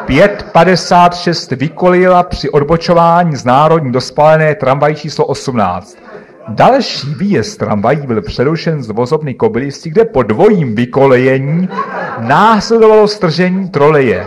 5,56 vykolejila při odbočování z národní do spálené tramvají číslo 18. Další výjezd tramvají byl přerušen z vozovny Kobylisty, kde po dvojím vykolejení následovalo stržení troleje.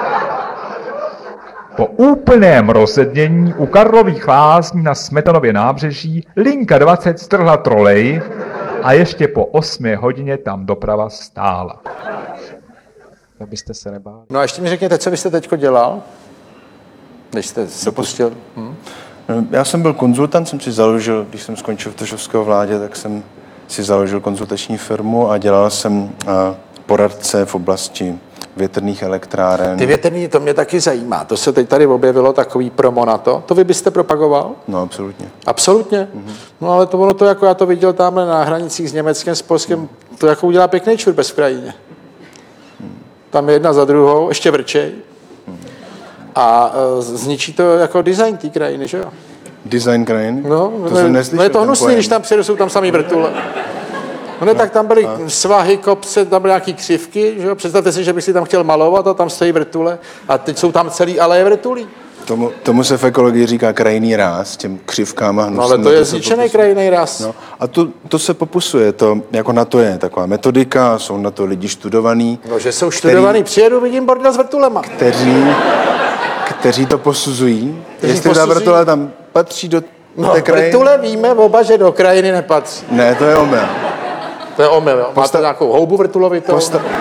Po úplném rozednění u Karlových Lázní na Smetanově nábřeží linka 20 strhla trolej a ještě po 8 hodině tam doprava stála. Abyste se nebáli. No a ještě mi řekněte, co byste teďko dělal, když jste se pustil? Já jsem byl konzultant, jsem si založil, když jsem skončil v Tošovského vládě, tak jsem si založil konzultační firmu a dělal jsem poradce v oblasti větrných elektráren. Ty větrný, to mě taky zajímá. To se teď tady objevilo, takový promo na to. To vy byste propagoval? No, absolutně. Absolutně? Mm-hmm. No ale to ono to, jako já to viděl tamhle na hranicích s Německem, s Polskem, to jako udělá pěkný čurbes v krajině. Tam je jedna za druhou, ještě vrčej. A zničí to jako design té krajiny, že jo? Design krajiny? No, to jsem neslyšel. No je to hnusný, když tam přijedu, jsou tam samý vrtule. No tak tam byly svahy, kopce, tam byly nějaký křivky, že jo? Představte si, že bych si tam chtěl malovat a tam stojí vrtule a teď jsou tam celý aleje vrtulí. Tomu se v ekologii říká krajinný ráz, těm křivkám a hnusným. No ale to je zničený krajinný ráz. No, a to se popusuje, to, jako na to je taková metodika, jsou na to lidi studovaní. No, že jsou studovaní, přijedu, vidím bordel s vrtulema. Kteří to posuzují, jestli ta vrtule tam patří do té krajiny. Vrtule víme oba, že do krajiny nepatří. Ne, to je omyl. To je omyl, jo. Máte nějakou houbu vrtulovitou?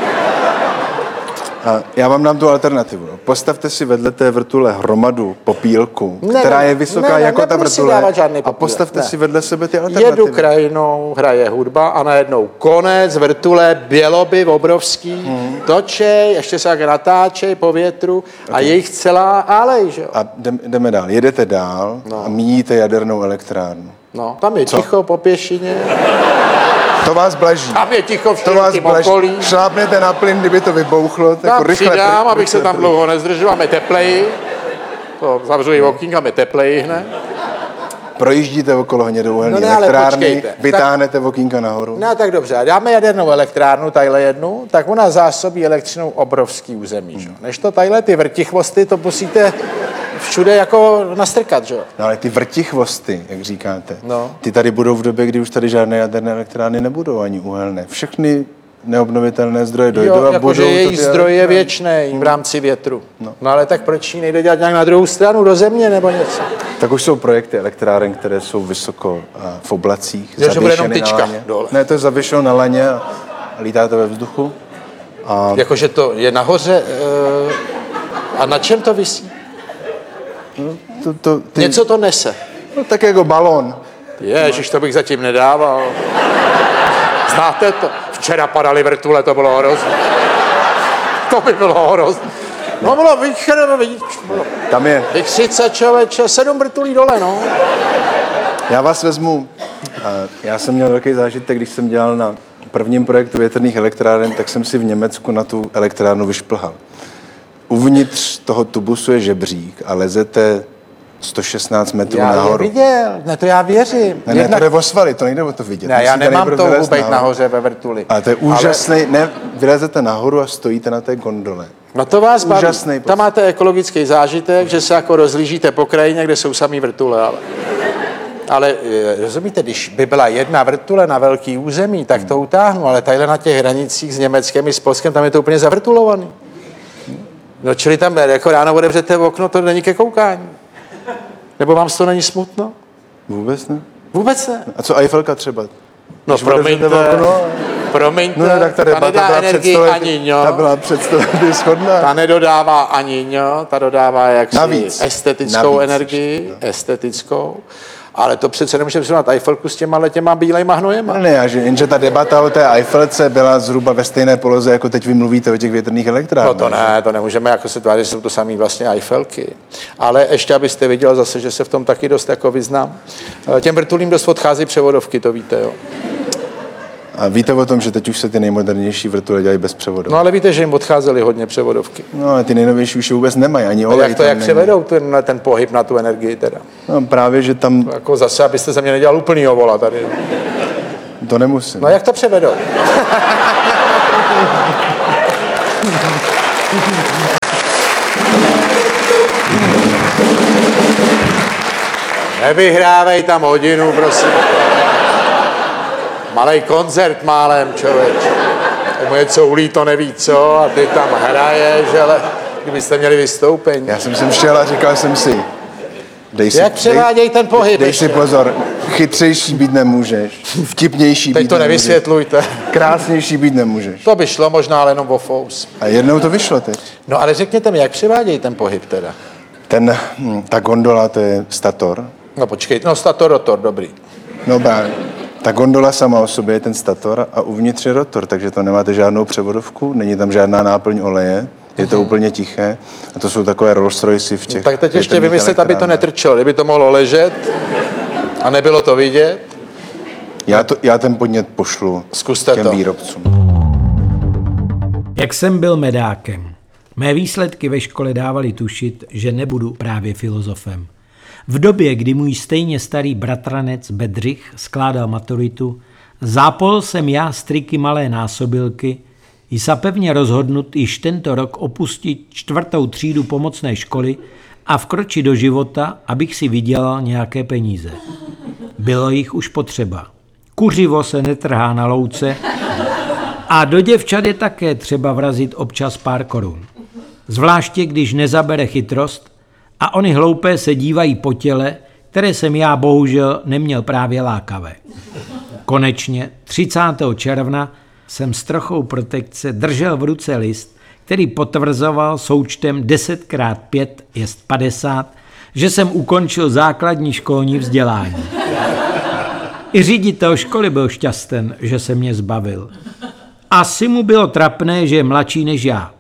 Já vám dám tu alternativu. Postavte si vedle té vrtule hromadu popílku, která je vysoká jako ta vrtule, a postavte si vedle sebe ty alternativy. Jedu krajinou, hraje hudba a najednou konec, vrtule, běloby obrovský, točej, ještě se jak natáčej po větru a je jich celá alej, že jo? A jdeme dál. Jedete dál a míjíte jadernou elektrárnu. No, tam je ticho po pěšině. To vás blaží. Tam je ticho v tím okolí. Šlápnete na plyn, kdyby to vybouchlo. Tam přidám, abych se tam dlouho nezdržel. Máme tepleji. To zavřu i okýnka, máme tepleji hned. Projíždíte okolo hnědouhelné elektrárny, vytáhnete okýnka nahoru. No tak dobře, a dáme jadernou elektrárnu, tadyhle jednu, tak ona zásobí elektřinou obrovský území. Že? Než to tadyhle ty vrtichvosty, to musíte všude jako nastrkat, že jo? No ale ty vrtichvosty, jak říkáte, ty tady budou v době, kdy už tady žádné jaderné elektrárny nebudou, ani uhelné. Všechny neobnovitelné zdroje dojdou a jako budou... Jo, jejich zdroj je věčný v rámci větru. No ale tak proč ji nejde dělat nějak na druhou stranu, do země nebo něco? Tak už jsou projekty elektráren, které jsou vysoko v oblacích, že bude jenom tyčka dole. Ne, to je zavěšeno na laně a lítá to ve vzduchu. A... Jakože to je nahoře a na čem to visí? Něco to nese. No tak jako balón. Ježiš, to bych zatím nedával. Znáte to? Včera padaly vrtule, to bylo hrozné. To by bylo hrozné. No bylo, vidíš, tam je. Vykřice, člověče, 7 vrtulí dole, no. Já vás vezmu. Já jsem měl velký zážitek, když jsem dělal na prvním projektu větrných elektráren, tak jsem si v Německu na tu elektrárnu vyšplhal. Uvnitř toho tubusu je žebřík a lezete 116 metrů nahoru. Já viděl, ne, to já věřím. Ne, to jde o svaly, to nejde o to vidět. Ne, já nemám touhu být nahoře ve vrtuli. Ale to je úžasný, ne, vylezete nahoru a stojíte na té gondole. No to vás baví. Tam máte ekologický zážitek, že se jako rozlížíte po krajině, kde jsou samý vrtule, ale rozumíte, když by byla jedna vrtule na velký území, tak to utáhnu, ale tadyhle na těch hranicích s Německem i s Polskem, tam je to úplně zavrtulovaný. No čili tam jako ráno otevřete okno, to není ke koukání. Nebo vám to není smutno? Vůbec ne. Vůbec ne. A co Eiffelka třeba? No promiňte, tak ta nedá energii ani ňo. Ta byla představit shodná. Ta nedodává ani ňo, ta dodává jaksi estetickou energii, estetickou. Ale to přece nemůžeme srovnat Eiffelku s těma bílejma hnojema. Ne, jenže ta debata o té Eiffelce byla zhruba ve stejné poloze, jako teď vy mluvíte o těch větrných elektrárnách. No to ne, to nemůžeme jako se tvářit, že jsou to samý vlastně Eiffelky. Ale ještě, abyste viděl zase, že se v tom taky dost jako vyznám. Těm vrtulím dost odchází převodovky, to víte, jo. A víte o tom, že teď už se ty nejmodernější vrtule dělají bez převodovky? No ale víte, že jim odcházely hodně převodovky. No ale ty nejnovější už vůbec nemají, ani olej. Jak převedou ten pohyb na tu energii teda? No právě, že tam... No, jako zase, abyste ze mě nedělal úplnýho vola tady. To nemusím. No jak to převedou? Nevyhrávej tam hodinu, prosím. Malej koncert málem, člověk. Mu něco ulí, to neví co, a ty tam hraješ, ale kdybyste měli vystoupení. Já jsem sem šel a říkal jsem si, jak převáděj ten pohyb? Dej si pozor, chytřejší být nemůžeš, vtipnější teď být to nemůžeš. nevysvětlujte. Krásnější být nemůžeš. To by šlo možná, ale jenom o fous. A jednou to vyšlo teď. No ale řekněte mi, jak převáděj ten pohyb teda? Ta gondola, to je stator. No počkej, no stator, rotor, dobrý. No právě. Ta gondola sama o sobě je ten stator a uvnitř je rotor, takže to nemáte žádnou převodovku, není tam žádná náplň oleje, je to úplně tiché a to jsou takové Rolls Royce v těch... Tak teď ještě vymyslet, aby to netrčelo, kdyby to mohlo ležet a nebylo to vidět. Já ten podnět pošlu Zkuste těm to. výrobcům. Jak jsem byl medákem. Mé výsledky ve škole dávaly tušit, že nebudu právě filozofem. V době, kdy můj stejně starý bratranec Bedřich skládal maturitu, zápol jsem já z triky malé násobilky i pevně rozhodnut již tento rok opustit 4. třídu pomocné školy a vkročit do života, abych si vydělal nějaké peníze. Bylo jich už potřeba. Kuřivo se netrhá na louce a do děvčat je také třeba vrazit občas pár korun. Zvláště, když nezabere chytrost a oni hloupé se dívají po těle, které jsem já bohužel neměl právě lákavé. Konečně 30. června jsem s trochou protekce držel v ruce list, který potvrzoval součtem 10x5 je 50, že jsem ukončil základní školní vzdělání. I ředitel školy byl šťasten, že se mě zbavil. Asi mu bylo trapné, že je mladší než já.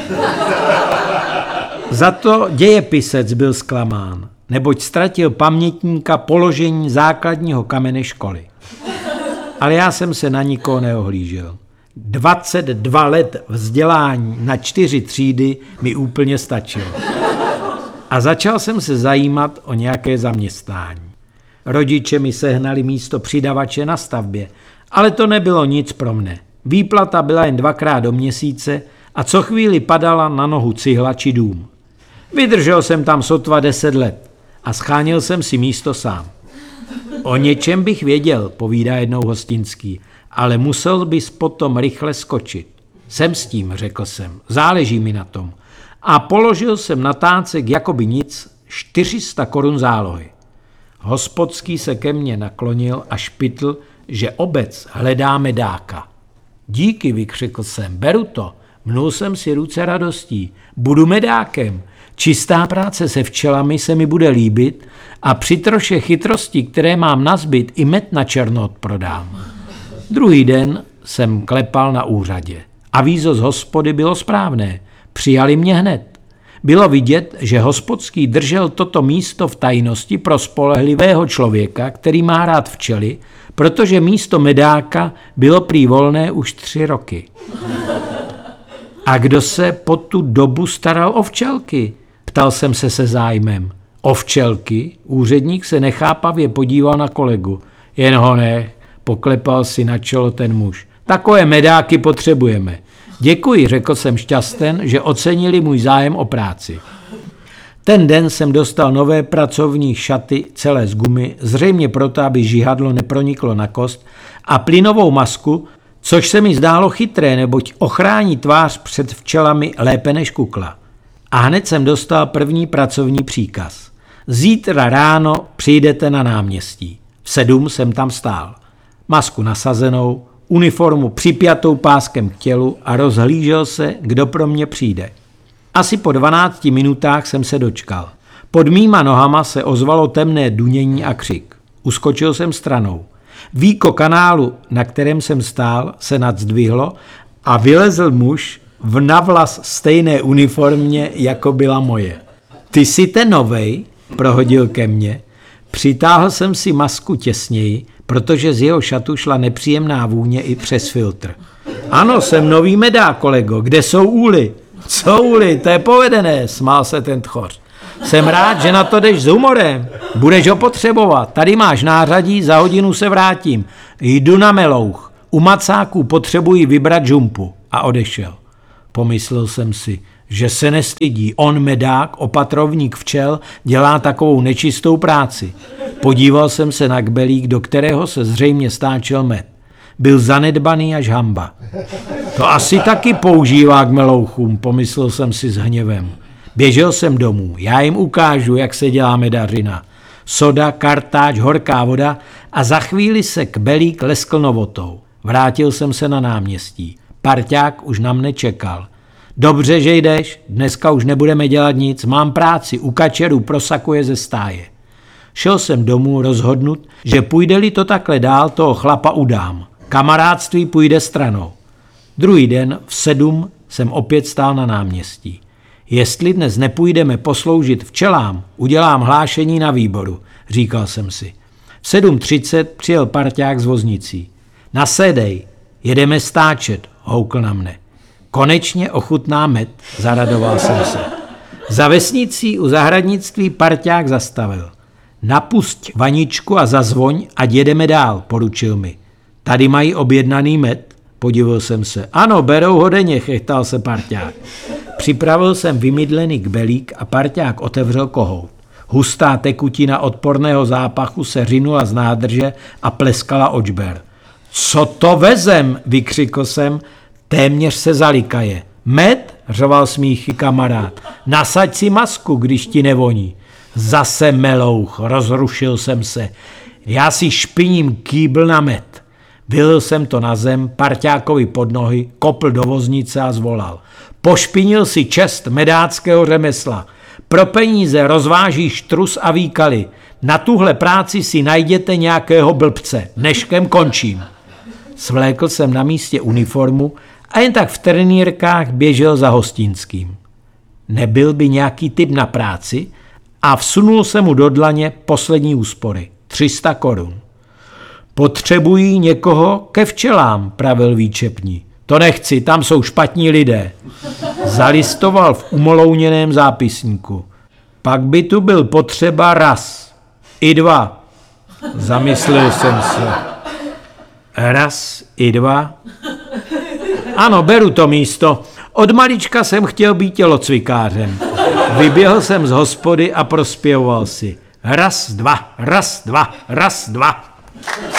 Za to dějepisec byl zklamán, neboť ztratil pamětníka položení základního kamene školy. Ale já jsem se na nikoho neohlížel. 22 let vzdělání na 4 třídy mi úplně stačilo. A začal jsem se zajímat o nějaké zaměstnání. Rodiče mi sehnali místo přidavače na stavbě, ale to nebylo nic pro mne. Výplata byla jen 2x do měsíce a co chvíli padala na nohu cihla či dům. Vydržel jsem tam sotva 10 let a scháněl jsem si místo sám. O něčem bych věděl, povídá jednou Hostinský, ale musel bys potom rychle skočit. Jsem s tím, řekl jsem, záleží mi na tom. A položil jsem na tácek jakoby nic 400 korun zálohy. Hospodský se ke mně naklonil a špitl, že obec hledá medáka. Díky, vykřikl jsem, beru to. Mnul jsem si ruce radostí. Budu medákem. Čistá práce se včelami se mi bude líbit a při troše chytrosti, které mám nazbyt, i med na černo odprodám. Druhý den jsem klepal na úřadě. Avízo z hospody bylo správné. Přijali mě hned. Bylo vidět, že hospodský držel toto místo v tajnosti pro spolehlivého člověka, který má rád včely, protože místo medáka bylo prý volné už 3 roky. A kdo se po tu dobu staral o včelky? Ptal jsem se zájmem. O včelky? Úředník se nechápavě podíval na kolegu. Jen ho nech, poklepal si na čelo ten muž. Takové medáky potřebujeme. Děkuji, řekl jsem šťasten, že ocenili můj zájem o práci. Ten den jsem dostal nové pracovní šaty celé z gumy, zřejmě proto, aby žihadlo neproniklo na kost, a plynovou masku, což se mi zdálo chytré, neboť ochrání tvář před včelami lépe než kukla. A hned jsem dostal první pracovní příkaz. Zítra ráno přijdete na náměstí. V 7 jsem tam stál. Masku nasazenou, uniformu připjatou páskem k tělu a rozhlížel se, kdo pro mě přijde. Asi po 12 minutách jsem se dočkal. Pod mýma nohama se ozvalo temné dunění a křik. Uskočil jsem stranou. Víko kanálu, na kterém jsem stál, se nadzdvihlo a vylezl muž v navlas stejné uniformě, jako byla moje. Ty jsi ten novej, prohodil ke mně. Přitáhl jsem si masku těsněji, protože z jeho šatu šla nepříjemná vůně i přes filtr. Ano, jsem nový medák, kolego, kde jsou úly? Co úly, to je povedené, smál se ten tchoř. Jsem rád, že na to jdeš s humorem. Budeš ho potřebovat. Tady máš nářadí, za hodinu se vrátím. Jdu na melouch. U macáků potřebuji vybrat žumpu. A odešel. Pomyslel jsem si, že se nestydí. On medák, opatrovník včel, dělá takovou nečistou práci. Podíval jsem se na kbelík, do kterého se zřejmě stáčel med. Byl zanedbaný až hamba. To asi taky používá k melouchům, pomyslel jsem si s hněvem. Běžel jsem domů, já jim ukážu, jak se dělá medařina. Soda, kartáč, horká voda a za chvíli se kbelík leskl novotou. Vrátil jsem se na náměstí. Parťák už na mne čekal. Dobře, že jdeš, dneska už nebudeme dělat nic, mám práci, u kačerů prosakuje ze stáje. Šel jsem domů rozhodnut, že půjde-li to takhle dál, toho chlapa udám. Kamarádství půjde stranou. Druhý den v 7 jsem opět stál na náměstí. Jestli dnes nepůjdeme posloužit včelám, udělám hlášení na výboru, říkal jsem si. V 7:30 přijel parťák s voznicí. Nasedej, jedeme stáčet, houkl na mne. Konečně ochutná med, zaradoval jsem se. Za vesnicí u zahradnictví parťák zastavil. Napusť vaničku a zazvoň, ať jedeme dál, poručil mi. Tady mají objednaný med, podivil jsem se. Ano, berou ho denně, chechtal se parťák. Připravil jsem vymydlený kbelík a parťák otevřel kohout. Hustá tekutina odporného zápachu se řinula z nádrže a pleskala očber. Co to vezem, vykřikl jsem, téměř se zalikaje. Med, řoval smíchy kamarád, nasaď si masku, když ti nevoní. Zase melouch, rozrušil jsem se. Já si špiním kýbl na med. Vylil jsem to na zem, parťákovi pod nohy, kopl do voznice a zvolal. Pošpinil si čest medáckého řemesla. Pro peníze rozvážíš trus a výkaly. Na tuhle práci si najděte nějakého blbce. Dneškem končím. Svlékl jsem na místě uniformu a jen tak v trenýrkách běžel za Hostinským. Nebyl by nějaký typ na práci a vsunul se mu do dlaně poslední úspory. 300 korun. Potřebují někoho ke včelám, pravil výčepní. To nechci, tam jsou špatní lidé. Zalistoval v umolouněném zápisníku. Pak by tu byl potřeba raz. I 2. Zamyslel jsem se. Raz i 2. Ano, beru to místo. Od malička jsem chtěl být tělocvikářem. Vyběhl jsem z hospody a prospěvoval si. Raz, 2, raz, 2, raz, 2.